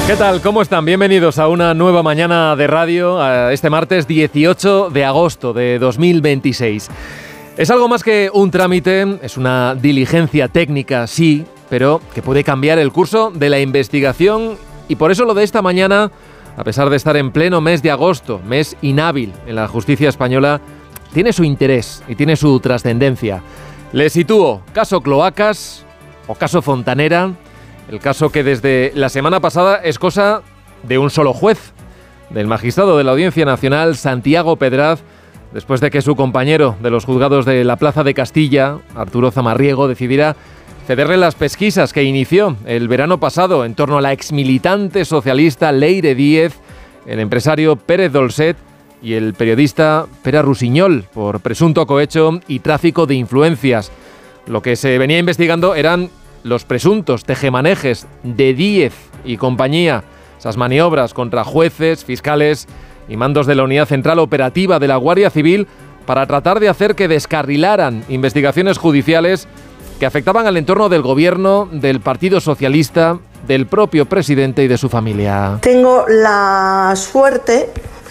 ¿Qué tal? ¿Cómo están? Bienvenidos a una nueva mañana de radio, a este martes 18 de agosto de 2026. Es algo más que un trámite, es una diligencia técnica, sí, pero que puede cambiar el curso de la investigación y por eso lo de esta mañana, a pesar de estar en pleno mes de agosto, mes inhábil en la justicia española, tiene su interés y tiene su trascendencia. Le sitúo caso Cloacas o caso Fontanera, el caso que desde la semana pasada es cosa de un solo juez, del magistrado de la Audiencia Nacional, Santiago Pedraz, después de que su compañero de los juzgados de la Plaza de Castilla, Arturo Zamarriego, decidiera cederle las pesquisas que inició el verano pasado en torno a la exmilitante socialista Leire Díez, el empresario Pérez Dolcet y el periodista Pere Rusiñol por presunto cohecho y tráfico de influencias. Lo que se venía investigando eran los presuntos tejemanejes de Díez y compañía, esas maniobras contra jueces, fiscales y mandos de la Unidad Central Operativa de la Guardia Civil para tratar de hacer que descarrilaran investigaciones judiciales que afectaban al entorno del gobierno, del Partido Socialista, del propio presidente y de su familia. Tengo la suerte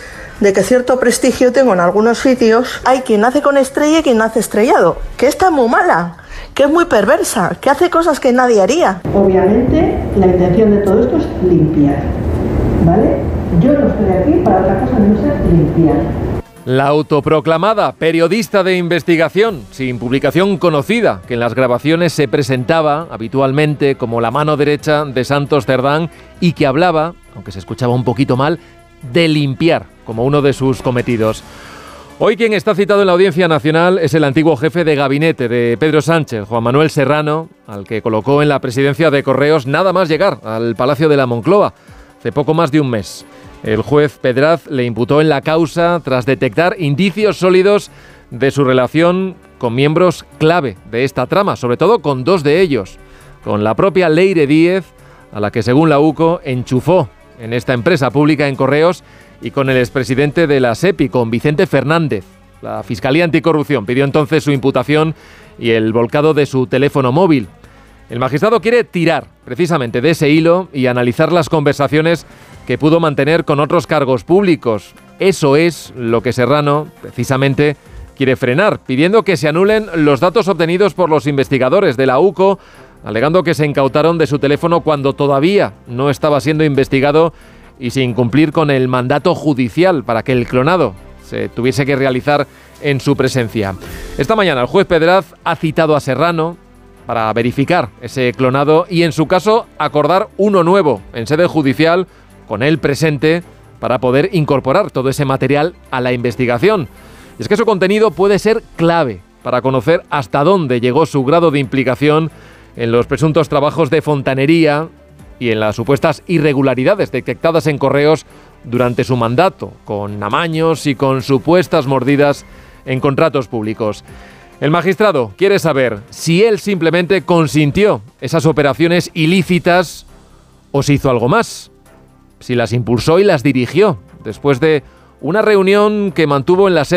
de que cierto prestigio tengo en algunos sitios. Hay quien nace con estrella y quien nace estrellado, que está muy mala, que es muy perversa, que hace cosas que nadie haría. Obviamente, la intención de todo esto es limpiar, ¿vale? Yo no estoy aquí para otra cosa que no sea limpiar. La autoproclamada periodista de investigación, sin publicación conocida, que en las grabaciones se presentaba habitualmente como la mano derecha de Santos Cerdán y que hablaba, aunque se escuchaba un poquito mal, de limpiar como uno de sus cometidos. Hoy quien está citado en la Audiencia Nacional es el antiguo jefe de gabinete de Pedro Sánchez, Juan Manuel Serrano, al que colocó en la presidencia de Correos nada más llegar al Palacio de la Moncloa, hace poco más de un mes. El juez Pedraz le imputó en la causa tras detectar indicios sólidos de su relación con miembros clave de esta trama, sobre todo con dos de ellos, con la propia Leire Díez, a la que según la UCO enchufó en esta empresa pública en Correos, y con el expresidente de la SEPI, con Vicente Fernández. La Fiscalía Anticorrupción pidió entonces su imputación y el volcado de su teléfono móvil. El magistrado quiere tirar precisamente de ese hilo y analizar las conversaciones que pudo mantener con otros cargos públicos. Eso es lo que Serrano precisamente quiere frenar, pidiendo que se anulen los datos obtenidos por los investigadores de la UCO, alegando que se incautaron de su teléfono cuando todavía no estaba siendo investigado y sin cumplir con el mandato judicial para que el clonado se tuviese que realizar en su presencia. Esta mañana el juez Pedraz ha citado a Serrano para verificar ese clonado y en su caso acordar uno nuevo en sede judicial con él presente para poder incorporar todo ese material a la investigación. Y es que su contenido puede ser clave para conocer hasta dónde llegó su grado de implicación en los presuntos trabajos de fontanería y en las supuestas irregularidades detectadas en Correos durante su mandato, con amaños y con supuestas mordidas en contratos públicos. El magistrado quiere saber si él simplemente consintió esas operaciones ilícitas o si hizo algo más, si las impulsó y las dirigió, después de una reunión que mantuvo en la